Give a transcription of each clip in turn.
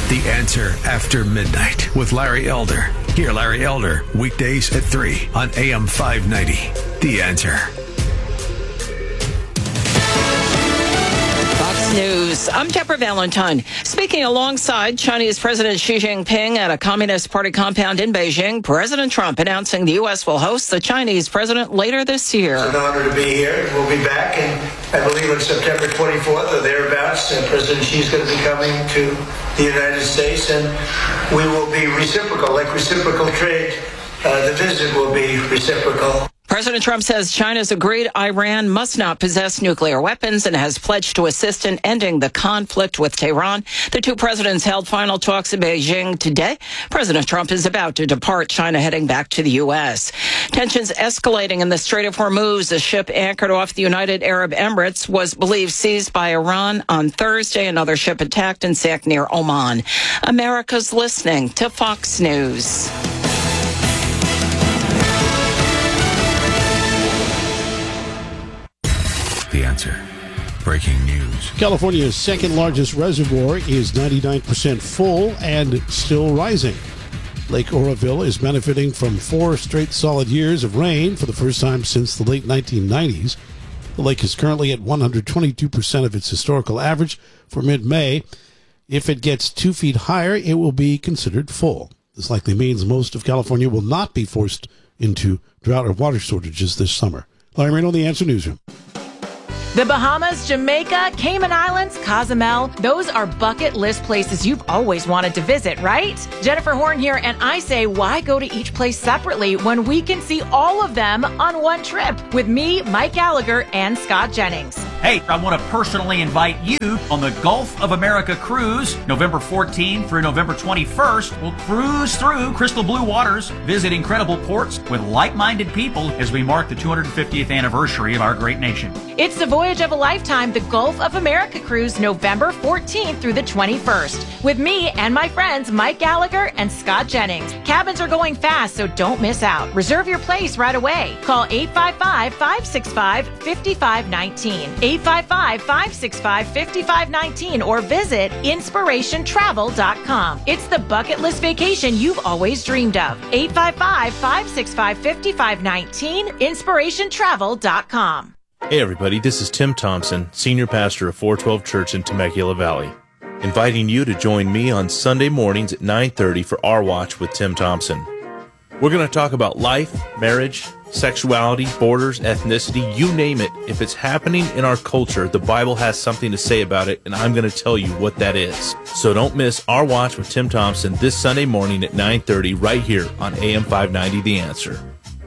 The Answer After Midnight with Larry Elder. Hear Larry Elder weekdays at 3 on AM 590. The Answer. Fox News. I'm Deborah Valentine. Speaking alongside Chinese President Xi Jinping at a Communist Party compound in Beijing, President Trump announcing the U.S. will host the Chinese president later this year. It's an honor to be here. We'll be back, and I believe on September 24th or thereabouts, President Xi is going to be coming to the United States, and we will be reciprocal, like reciprocal trade. The visit will be reciprocal. President Trump says China's agreed Iran must not possess nuclear weapons and has pledged to assist in ending the conflict with Tehran. The two presidents held final talks in Beijing today. President Trump is about to depart China, heading back to the U.S. Tensions escalating in the Strait of Hormuz. A ship anchored off the United Arab Emirates was believed seized by Iran on Thursday. Another ship attacked and sank near Oman. America's listening to Fox News. The Answer. Breaking news. California's second largest reservoir is 99% full and still rising. Lake Oroville is benefiting from 4 straight solid years of rain for the first time since the late 1990s. The lake is currently at 122% of its historical average for mid-May. If it gets 2 feet higher, it will be considered full. This likely means most of California will not be forced into drought or water shortages this summer. Larry Marino, The Answer Newsroom. The Bahamas, Jamaica, Cayman Islands, Cozumel, those are bucket list places you've always wanted to visit, right? Jennifer Horn here, and I say, why go to each place separately when we can see all of them on one trip with me, Mike Gallagher, and Scott Jennings? Hey, I want to personally invite you on the Gulf of America cruise, November 14th through November 21st. We'll cruise through crystal blue waters, visit incredible ports with like-minded people as we mark the 250th anniversary of our great nation. It's the voyage of a lifetime, the Gulf of America cruise, November 14th through the 21st, with me and my friends Mike Gallagher and Scott Jennings. Cabins are going fast, so don't miss out. Reserve your place right away. Call 855-565-5519, 855-565-5519, or visit inspirationtravel.com. It's the bucket list vacation you've always dreamed of. 855-565-5519, inspirationtravel.com. Hey everybody, this is Tim Thompson, Senior Pastor of 412 Church in Temecula Valley, inviting you to join me on Sunday mornings at 9:30 for Our Watch with Tim Thompson. We're going to talk about life, marriage, sexuality, borders, ethnicity, you name it. If it's happening in our culture, the Bible has something to say about it, and I'm going to tell you what that is. So don't miss Our Watch with Tim Thompson this Sunday morning at 9:30 right here on AM 590 The Answer.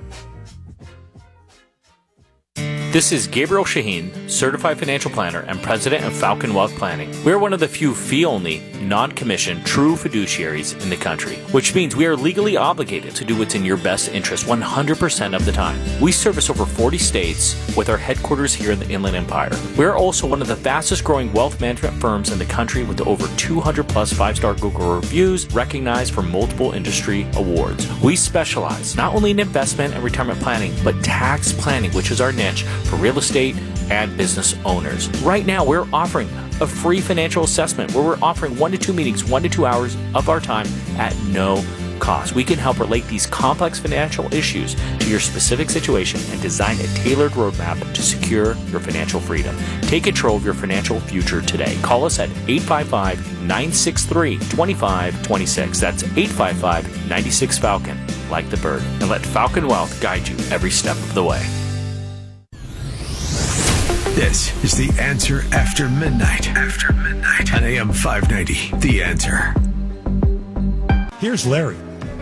This is Gabriel Shaheen, Certified Financial Planner and President of Falcon Wealth Planning. We are one of the few fee-only, non-commissioned, true fiduciaries in the country, which means we are legally obligated to do what's in your best interest 100% of the time. We service over 40 states with our headquarters here in the Inland Empire. We are also one of the fastest growing wealth management firms in the country with over 200 plus 5-star Google reviews recognized for multiple industry awards. We specialize not only in investment and retirement planning, but tax planning, which is our niche for real estate and business owners. Right now, we're offering a free financial assessment where we're offering 1 to 2 meetings, 1 to 2 hours of our time at no cost. We can help relate these complex financial issues to your specific situation and design a tailored roadmap to secure your financial freedom. Take control of your financial future today. Call us at 855-963-2526. That's 855-96-FALCON, like the bird. And let Falcon Wealth guide you every step of the way. This is The Answer After Midnight. After midnight on AM 590. The Answer. Here's Larry.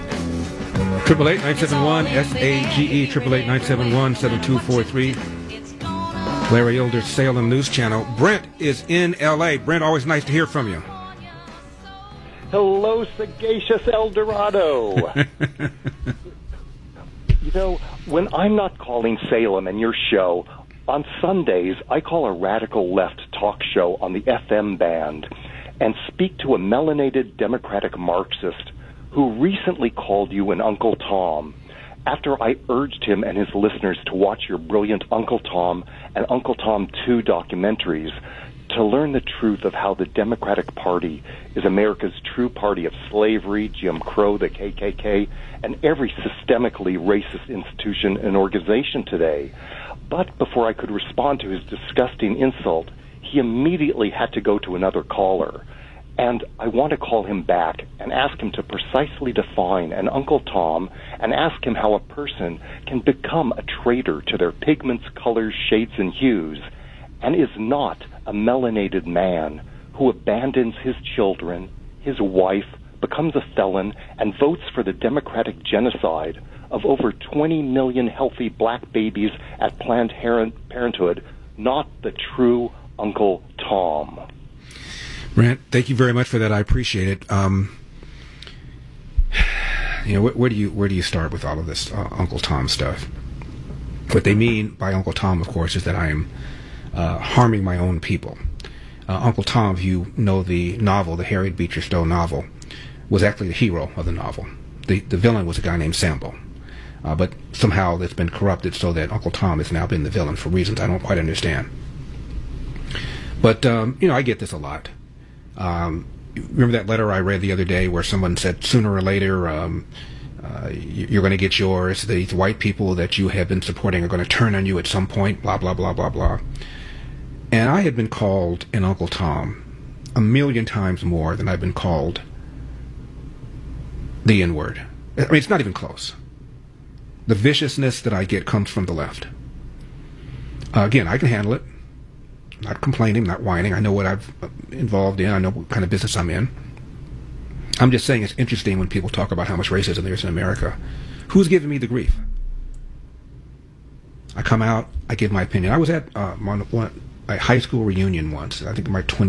888-971-SAGE, 888-971-7243. Larry Elder's Salem News Channel. Brent is in L.A. Brent, always nice to hear from you. Hello, sagacious El Dorado. You know, when I'm not calling Salem and your show, on Sundays, I call a radical left talk show on the FM band and speak to a melanated Democratic Marxist who recently called you an Uncle Tom after I urged him and his listeners to watch your brilliant Uncle Tom and Uncle Tom 2 documentaries. to learn the truth of how the Democratic Party is America's true party of slavery, Jim Crow, the KKK, and every systemically racist institution and organization today. But before I could respond to his disgusting insult, he immediately had to go to another caller. And I want to call him back and ask him to precisely define an Uncle Tom and ask him how a person can become a traitor to their pigments, colors, shades, and hues, and is not a melanated man who abandons his children, his wife, becomes a felon, and votes for the democratic genocide of over 20 million healthy black babies at Planned Parenthood, not the true Uncle Tom. Brent, thank you very much for that. I appreciate it. Where do you start with all of this Uncle Tom stuff? What they mean by Uncle Tom, of course, is that I am harming my own people. Uncle Tom, if you know the novel, the Harriet Beecher Stowe novel, was actually the hero of the novel. The villain was a guy named Sambo. But somehow it's been corrupted so that Uncle Tom has now been the villain for reasons I don't quite understand. But, I get this a lot. Remember that letter I read the other day where someone said sooner or later you're going to get yours. These white people that you have been supporting are going to turn on you at some point, blah, blah, blah, blah, blah. And I had been called an Uncle Tom 1,000,000 times more than I've been called the N-word. I mean, it's not even close. The viciousness that I get comes from the left. Again, I can handle it. Not complaining, not whining. I know what I've involved in. I know what kind of business I'm in. I'm just saying it's interesting when people talk about how much racism there is in America. Who's giving me the grief? I come out, I give my opinion. I was at a high school reunion once, I think in my